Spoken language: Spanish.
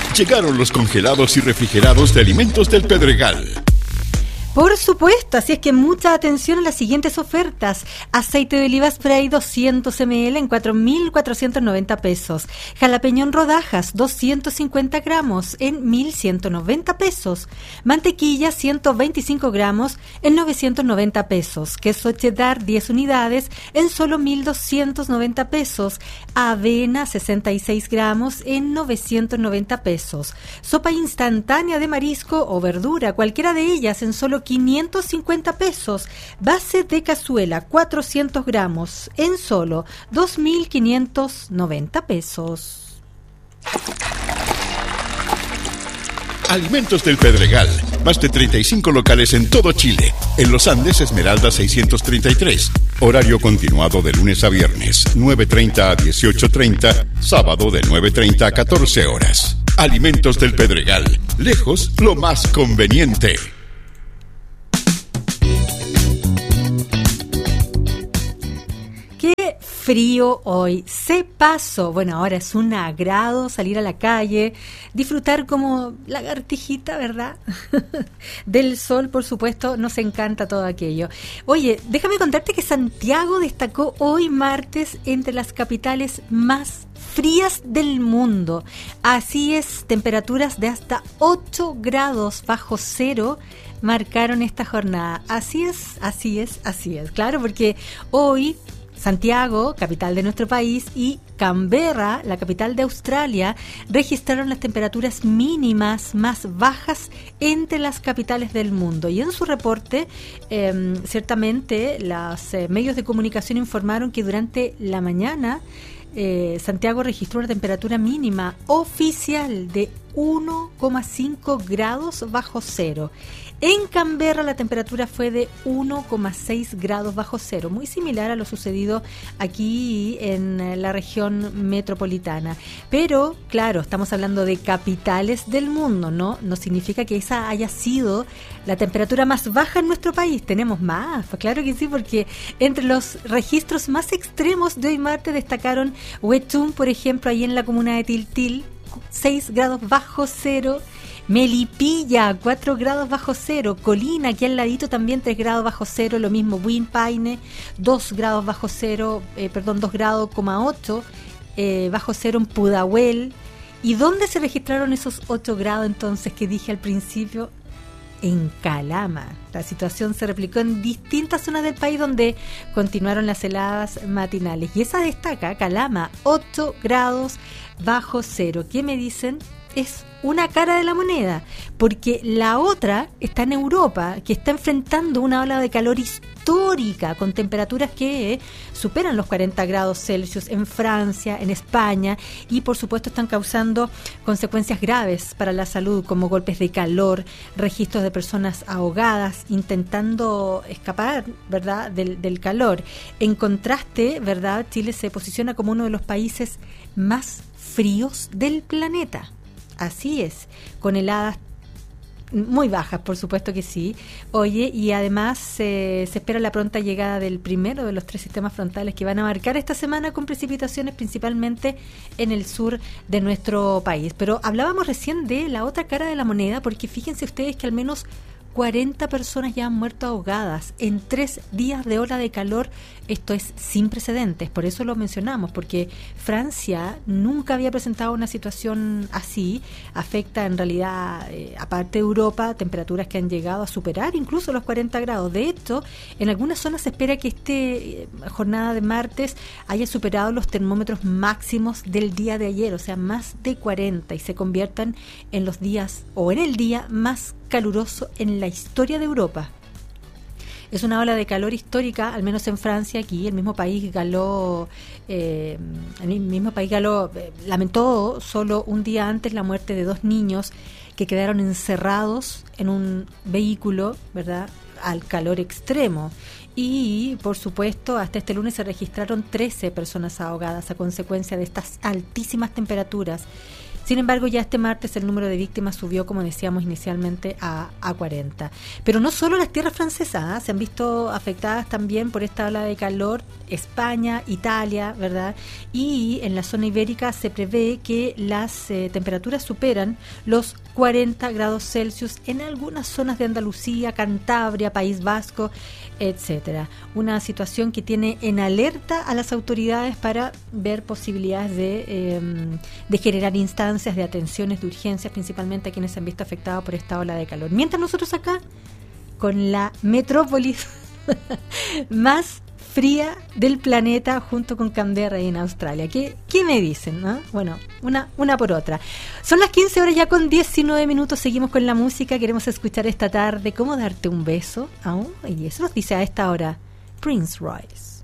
Llegaron los congelados y refrigerados de Alimentos del Pedregal. Por supuesto, así es que mucha atención a las siguientes ofertas. Aceite de oliva spray 200 ml en 4.490 pesos. Jalapeño en rodajas 250 gramos en 1.190 pesos. Mantequilla 125 gramos en 990 pesos. Queso cheddar 10 unidades en solo 1.290 pesos. Avena 66 gramos en 990 pesos. Sopa instantánea de marisco o verdura, cualquiera de ellas en solo 550 pesos. Base de cazuela 400 gramos en solo 2.590 pesos. Alimentos del Pedregal. Más de 35 locales en todo Chile. En Los Andes, Esmeralda 633. Horario continuado de lunes a viernes, 9:30 a 18:30. Sábado de 9:30 a 14 horas. Alimentos del Pedregal. Lejos, lo más conveniente. Frío hoy, se pasó. Bueno, ahora es un agrado salir a la calle, disfrutar como lagartijita, ¿verdad? Del sol, por supuesto, nos encanta todo aquello. Oye, déjame contarte que Santiago destacó hoy martes entre las capitales más frías del mundo. Así es, temperaturas de hasta 8 grados bajo cero marcaron esta jornada. Así es. Claro, porque hoy Santiago, capital de nuestro país, y Canberra, la capital de Australia, registraron las temperaturas mínimas más bajas entre las capitales del mundo. Y en su reporte, ciertamente, los medios de comunicación informaron que durante la mañana Santiago registró una temperatura mínima oficial de 1,5 grados bajo cero. En Canberra la temperatura fue de 1,6 grados bajo cero, muy similar a lo sucedido aquí en la región metropolitana. Pero, claro, estamos hablando de capitales del mundo, ¿no? No significa que esa haya sido la temperatura más baja en nuestro país. Tenemos más, pues claro que sí, porque entre los registros más extremos de hoy martes destacaron Huechún, por ejemplo, ahí en la comuna de Tiltil, 6 grados bajo cero. Melipilla, 4 grados bajo cero. Colina, aquí al ladito, también 3 grados bajo cero. Lo mismo Winpaine, 2 grados bajo cero, 2 grados, 8 bajo cero en Pudahuel. ¿Y dónde se registraron esos 8 grados entonces que dije al principio? En Calama. La situación se replicó en distintas zonas del país donde continuaron las heladas matinales. Y esa destaca, Calama, 8 grados bajo cero. ¿Qué me dicen? Es una cara de la moneda, porque la otra está en Europa, que está enfrentando una ola de calor histórica con temperaturas que superan los 40 grados Celsius en Francia, en España, y por supuesto están causando consecuencias graves para la salud, como golpes de calor, registros de personas ahogadas intentando escapar, ¿verdad?, del calor. En contraste, ¿verdad?, Chile se posiciona como uno de los países más fríos del planeta. Así es, con heladas muy bajas, por supuesto que sí. Oye, y además se espera la pronta llegada del primero de los 3 sistemas frontales que van a marcar esta semana con precipitaciones principalmente en el sur de nuestro país. Pero hablábamos recién de la otra cara de la moneda, porque fíjense ustedes que al menos 40 personas ya han muerto ahogadas en 3 días de ola de calor. Esto es sin precedentes, por eso lo mencionamos, porque Francia nunca había presentado una situación así. Afecta en realidad, aparte de Europa, temperaturas que han llegado a superar incluso los 40 grados. De hecho, en algunas zonas se espera que esta jornada de martes haya superado los termómetros máximos del día de ayer, o sea, más de 40, y se conviertan en los días o en el día más caluroso en la historia de Europa. Es una ola de calor histórica, al menos en Francia. Aquí el mismo país lamentó solo un día antes la muerte de 2 niños que quedaron encerrados en un vehículo, ¿verdad?, al calor extremo. Y, por supuesto, hasta este lunes se registraron 13 personas ahogadas a consecuencia de estas altísimas temperaturas. Sin embargo, ya este martes el número de víctimas subió, como decíamos inicialmente, a 40. Pero no solo las tierras francesas, se han visto afectadas también por esta ola de calor, España, Italia, ¿verdad? Y en la zona ibérica se prevé que las temperaturas superan los 40 grados Celsius en algunas zonas de Andalucía, Cantabria, País Vasco, etcétera. Una situación que tiene en alerta a las autoridades para ver posibilidades de generar instancias de atenciones de urgencias, principalmente a quienes se han visto afectados por esta ola de calor. Mientras nosotros acá, con la metrópolis más fría del planeta, junto con Canberra y en Australia. ¿Qué me dicen? ¿No? Bueno, una por otra. Son las 15 horas ya con 19 minutos. Seguimos con la música. Queremos escuchar esta tarde cómo darte un beso. Y eso nos dice a esta hora Prince Royce.